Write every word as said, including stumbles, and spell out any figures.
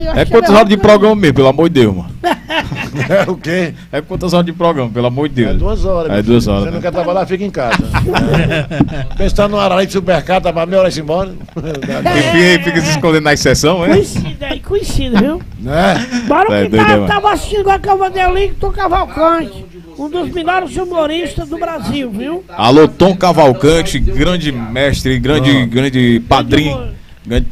É quantas horas de programa mesmo, pelo amor de Deus, mano? É o quê? É quantas horas de programa, pelo amor de Deus? É duas horas. É duas horas. Você não quer trabalhar, fica em casa. É. Pensando no Arari de supermercado, tá pra meia hora e embora. E fica, fica se escondendo na exceção, é? Conhecido, é conhecido, viu? Né? Bora É que doido, tá, mano. tava assistindo agora com o Vanderlei, Tom Cavalcante. Um dos melhores humoristas do Brasil, viu? Alô, Tom Cavalcante, grande mestre, grande, grande padrinho, grande